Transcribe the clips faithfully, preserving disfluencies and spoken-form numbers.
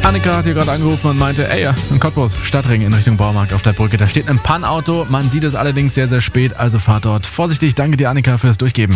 Annika hat hier gerade angerufen und meinte, ey, in Cottbus, Stadtring in Richtung Baumarkt auf der Brücke, da steht ein Pannauto, man sieht es allerdings sehr, sehr spät, also fahrt dort vorsichtig. Danke dir, Annika, fürs Durchgeben.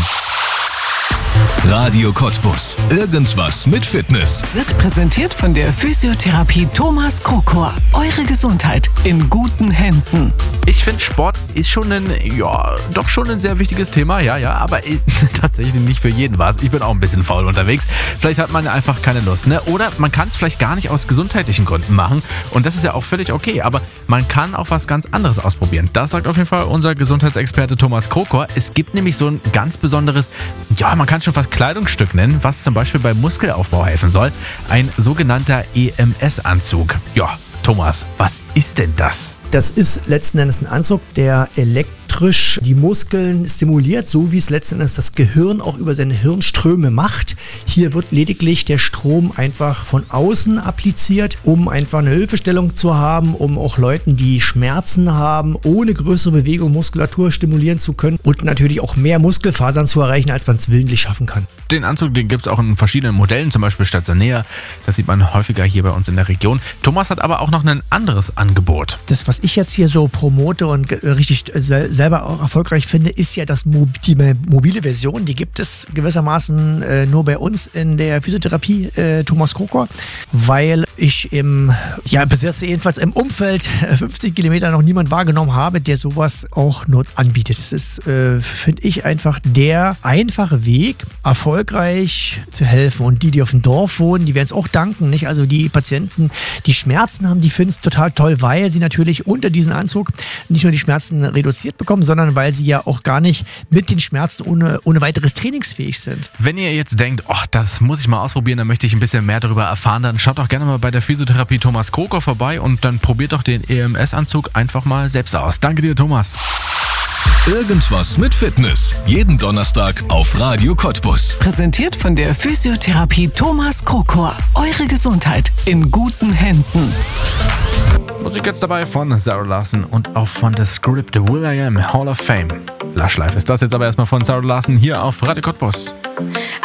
Radio Cottbus. Irgendwas mit Fitness. Wird präsentiert von der Physiotherapie Thomas Krokor. Eure Gesundheit in guten Händen. Ich finde, Sport ist schon ein, ja, doch schon ein sehr wichtiges Thema, ja, ja, aber tatsächlich nicht für jeden was. Ich bin auch ein bisschen faul unterwegs. Vielleicht hat man einfach keine Lust, ne? Oder man kann es vielleicht gar nicht aus gesundheitlichen Gründen machen und das ist ja auch völlig okay, aber man kann auch was ganz anderes ausprobieren. Das sagt auf jeden Fall unser Gesundheitsexperte Thomas Krokor. Es gibt nämlich so ein ganz besonderes, ja, man kann es schon fast Kleidungsstück nennen, was zum Beispiel beim Muskelaufbau helfen soll. Ein sogenannter E M S-Anzug. Ja, Thomas, was ist denn das? Das ist letzten Endes ein Anzug, der elektrisch die Muskeln stimuliert, so wie es letzten Endes das Gehirn auch über seine Hirnströme macht. Hier wird lediglich der Strom einfach von außen appliziert, um einfach eine Hilfestellung zu haben, um auch Leuten, die Schmerzen haben, ohne größere Bewegung Muskulatur stimulieren zu können und natürlich auch mehr Muskelfasern zu erreichen, als man es willentlich schaffen kann. Den Anzug, den gibt es auch in verschiedenen Modellen, zum Beispiel stationär. Das sieht man häufiger hier bei uns in der Region. Thomas hat aber auch noch ein anderes Angebot. Das, was ich jetzt hier so promote und richtig selber auch erfolgreich finde, ist ja das Mo- die mobile Version. Die gibt es gewissermaßen äh, nur bei uns in der Physiotherapie äh, Thomas Krokor, weil ich im, ja, bis jetzt jedenfalls im Umfeld fünfzig Kilometer noch niemand wahrgenommen habe, der sowas auch nur anbietet. Das ist, äh, finde ich, einfach der einfache Weg, erfolgreich zu helfen. Und die, die auf dem Dorf wohnen, die werden es auch danken, nicht? Also die Patienten, die Schmerzen haben, die finden es total toll, weil sie natürlich unter diesen Anzug nicht nur die Schmerzen reduziert bekommen, sondern weil sie ja auch gar nicht mit den Schmerzen ohne, ohne weiteres trainingsfähig sind. Wenn ihr jetzt denkt, ach, das muss ich mal ausprobieren, dann möchte ich ein bisschen mehr darüber erfahren, dann schaut doch gerne mal bei der Physiotherapie Thomas Krokor vorbei und dann probiert doch den E M S-Anzug einfach mal selbst aus. Danke dir, Thomas. Irgendwas mit Fitness. Jeden Donnerstag auf Radio Cottbus. Präsentiert von der Physiotherapie Thomas Krokor. Eure Gesundheit in guten Händen. Musik jetzt dabei von Sarah Larson und auch von The Script Will I Am Hall of Fame. Lush Life ist das jetzt aber erstmal von Sarah Larson hier auf Radio Cottbus.